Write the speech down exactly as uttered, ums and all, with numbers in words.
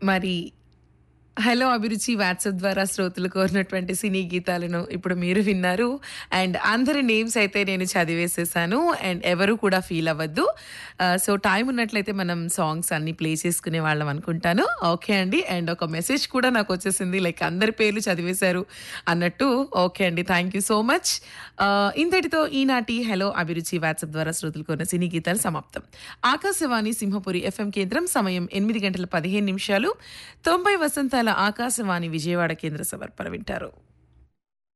మరి హలో అభిరుచి వాట్సాప్ ద్వారా శ్రోతలు కోరినటువంటి సినీ గీతాలను ఇప్పుడు మీరు విన్నారు. అండ్ అందరి నేమ్స్ అయితే నేను చదివేసేసాను. అండ్ ఎవరు కూడా ఫీల్ అవ్వద్దు. ఆహ్, సో టైం ఉన్నట్లయితే మనం సాంగ్స్ అన్నీ ప్లే చేసుకునే వాళ్ళం అనుకుంటాను. ఓకే అండి. అండ్ ఒక మెసేజ్ కూడా నాకొచ్చేసింది. లైక్ అందరి పేర్లు చదివేశారు అన్నట్టు. ఓకే అండి. Thank you so much. ఆహ్, ఇంతటితో ఈనాటి హలో అభిరుచి వాట్సాప్ ద్వారా శ్రోతలు కోరిన సినీ గీతాలు సమాప్తం. ఆకాశవాణి సింహపురి ఎఫ్ఎం కేంద్రం సమయం ఎనిమిది గంటల పదిహేను నిమిషాలు. తొంభై వసంతాల ఆకాశవాణి విజయవాడ కేంద్ర సమర్పణ వింటారు.